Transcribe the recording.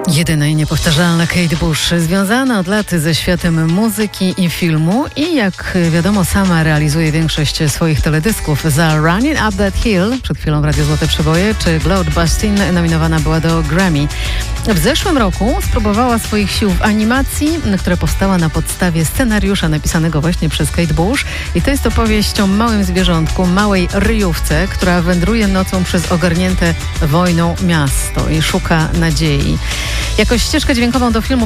Jedyna i niepowtarzalna Kate Bush, związana od lat ze światem muzyki i filmu i jak wiadomo sama realizuje większość swoich teledysków. Za Running Up That Hill, przed chwilą w Radiu Złote Przeboje, czy Cloud Bustin nominowana była do Grammy. W zeszłym roku spróbowała swoich sił w animacji, która powstała na podstawie scenariusza napisanego właśnie przez Kate Bush. I to jest opowieść o małym zwierzątku, małej ryjówce, która wędruje nocą przez ogarnięte wojną miasto i szuka nadziei. Jako ścieżkę dźwiękową do filmu